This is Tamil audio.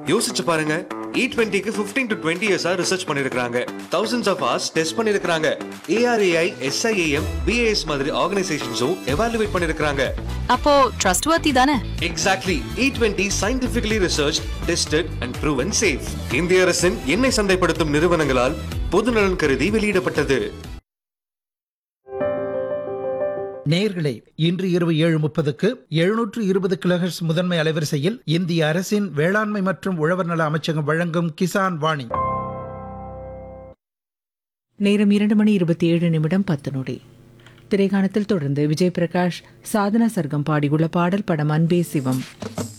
யோசிச்சு பாருங்க, E20க்கு 15 to 20 இயர்ஸா ரிசர்ச் பண்ணிருக்காங்க. thousands of hours டெஸ்ட் பண்ணிருக்காங்க. ARAI, SIAM, BAS மாதிரி ஆர்கனைசேஷன்ஸும் எவாலுவேட் பண்ணிருக்காங்க. அப்போ ட்ரஸ்ட்வர்த்தி தானே? Exactly. E20 scientifically researched, tested and proven safe. இந்திய அரசின் எண்ணெய் சந்தைப்படுத்தும் நிறுவனங்களால் பொதுநலன் கருதி வெளியிடப்பட்டது. நேயர்களே, இன்று இரவு 7:30க்கு 720 கிலோஹெர்ட்ஸ் முதன்மை அலைவரிசையில் இந்திய அரசின் வேளாண்மை மற்றும் உழவர் நல அமைச்சகம் வழங்கும் கிசான் வாணி. நேரம் 2:27 திரைக்காணத்தில் தொடர்ந்து விஜய் பிரகாஷ், சாதனா சர்க்கம் பாடியுள்ள பாடல். படம் அன்பே சிவம்.